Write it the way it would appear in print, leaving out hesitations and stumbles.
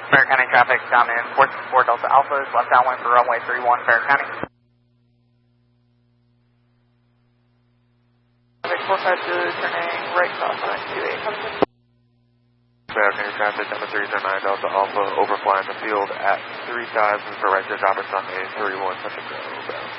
Fair County traffic down in 464 Delta Alpha is left downwind for runway 31 Fair County. 452 turning right crosswind 2800. Fair County traffic down to 339 Delta Alpha, overflying the field at 3000 for right to Robertson A 31 Pacific Road.